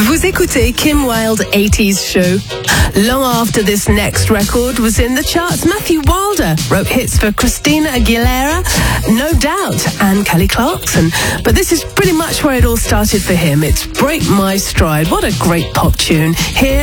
Vous écoutez Kim Wilde 80s Show. Long after this next record was in the charts, Matthew Wilder wrote hits for Christina Aguilera, No Doubt, and Kelly Clarkson. But this is pretty much where it all started for him. It's Break My Stride. What a great pop tune. Here